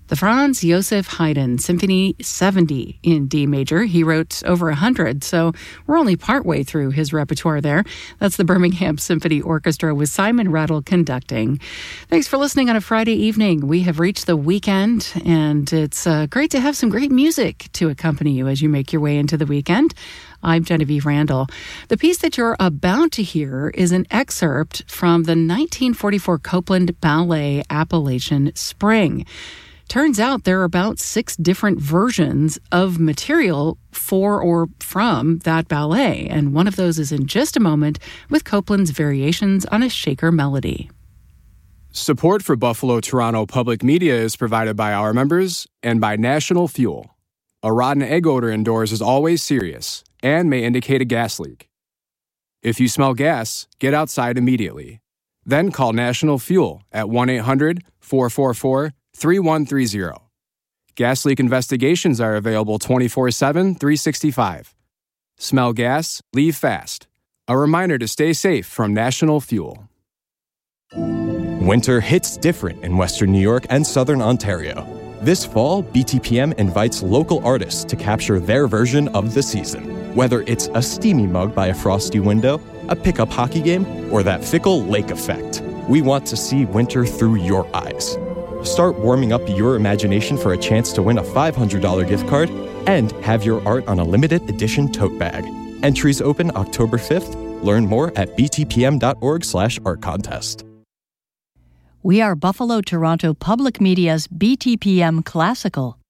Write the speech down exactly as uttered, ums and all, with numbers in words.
The Franz Joseph Haydn Symphony seventy in D major. He wrote over one hundred, so we're only partway through his repertoire there. That's the Birmingham Symphony Orchestra with Simon Rattle conducting. Thanks for listening on a Friday evening. We have reached the weekend, and it's uh, great to have some great music to accompany you as you make your way into the weekend. I'm Genevieve Randall. The piece that you're about to hear is an excerpt from the nineteen forty-four Copland Ballet Appalachian Spring. Turns out there are about six different versions of material for or from that ballet, and one of those is in just a moment with Copland's Variations on a Shaker Melody. Support for Buffalo Toronto Public Media is provided by our members and by National Fuel. A rotten egg odor indoors is always serious and may indicate a gas leak. If you smell gas, get outside immediately. Then call National Fuel at one eight hundred four four four three one three zero. Gas leak investigations are available twenty-four seven, three sixty-five. Smell gas? Leave fast. A reminder to stay safe from National Fuel. Winter hits different in Western New York and Southern Ontario. This fall, B T P M invites local artists to capture their version of the season. Whether it's a steamy mug by a frosty window, a pickup hockey game, or that fickle lake effect, we want to see winter through your eyes. Start warming up your imagination for a chance to win a five hundred dollars gift card and have your art on a limited edition tote bag. Entries open October fifth. Learn more at btpm.org slash art contest. We are Buffalo Toronto Public Media's B T P M Classical.